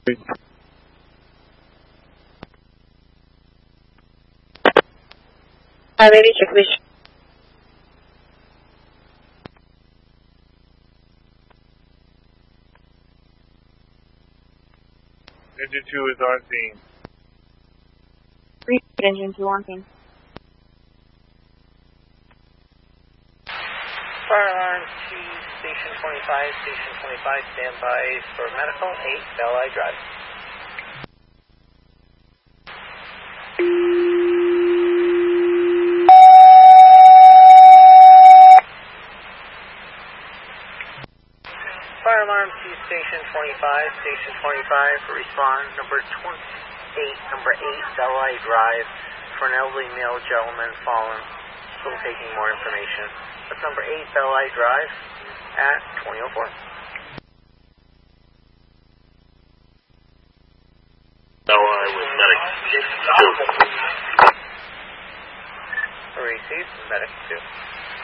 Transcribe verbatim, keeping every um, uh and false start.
Uh, maybe check which. Engine two is on scene. Repeat engine two on scene. Fire alarm to station twenty-five, station twenty-five, stand by for medical, eight Bell Eye Drive. Fire alarm to station twenty-five, station twenty-five, respond number twenty-eight, number eight Bell Eye Drive for an elderly male gentleman fallen. Still taking more information. That's number eight Bell Eye Drive at twenty oh four. Bell Eye with medic two. Received, medic two.